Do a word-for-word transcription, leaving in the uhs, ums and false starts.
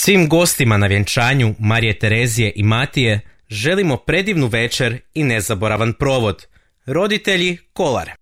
Svim gostima na vjenčanju Marije Terezije i Matije želimo predivnu večer i nezaboravan provod. Roditelji Kolar.